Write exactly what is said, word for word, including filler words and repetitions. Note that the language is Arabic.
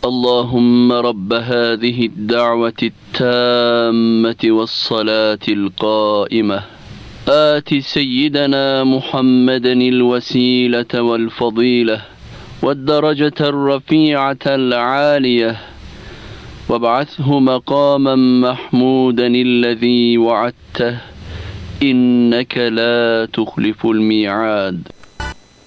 اللهم رب هذه الدعوة التامة والصلاة القائمة آت سيدنا محمدا الوسيلة والفضيلة والدرجة الرفيعة العالية وابعثه مقاما محمودا الذي وعدته إنك لا تخلف الميعاد.